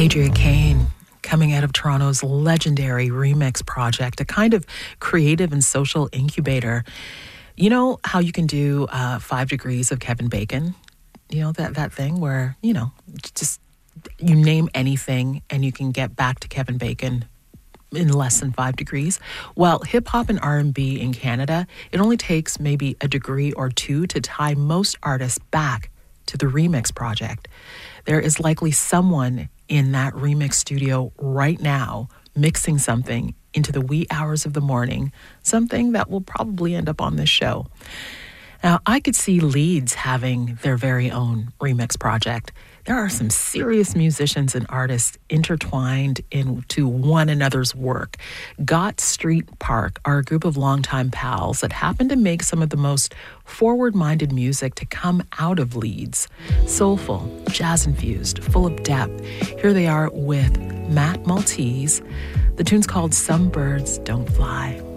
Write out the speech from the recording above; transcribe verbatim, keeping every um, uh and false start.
Adria Kane, coming out of Toronto's legendary Remix project, a kind of creative and social incubator. You know how you can do uh, five degrees of Kevin Bacon? You know, that, that thing where, you know, just you name anything and you can get back to Kevin Bacon in less than five degrees. Well, hip hop and R and B in Canada, it only takes maybe a degree or two to tie most artists back to the Remix project. There is likely someone in that Remix studio right now mixing something into the wee hours of the morning, something that will probably end up on this show. Now, I could see Leeds having their very own Remix project. There are some serious musicians and artists intertwined into one another's work. Got Street Park are a group of longtime pals that happen to make some of the most forward-minded music to come out of Leeds. Soulful, jazz-infused, full of depth. Here they are with Matt Maltese. The tune's called Some Birds Don't Fly.